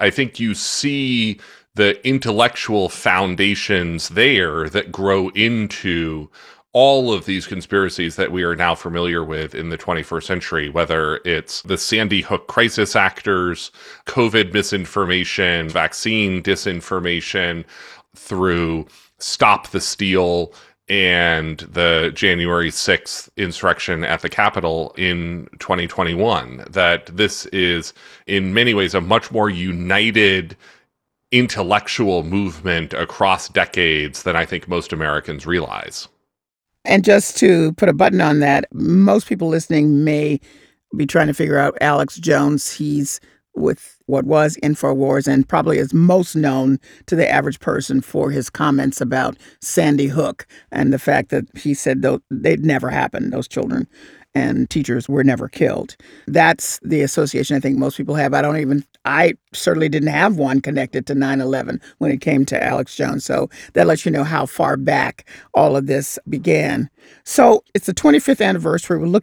I think you see the intellectual foundations there that grow into all of these conspiracies that we are now familiar with in the 21st century, whether it's the Sandy Hook crisis actors, COVID misinformation, vaccine disinformation, through Stop the Steal and the January 6th insurrection at the Capitol in 2021. That this is, in many ways, a much more united intellectual movement across decades than I think most Americans realize. And just to put a button on that, most people listening may be trying to figure out Alex Jones. He's with what was InfoWars and probably is most known to the average person for his comments about Sandy Hook and the fact that he said they'd never happened. Those children and teachers were never killed. That's the association I think most people have. I certainly didn't have one connected to 9/11 when it came to Alex Jones. So that lets you know how far back all of this began. So it's the 25th anniversary. We're looking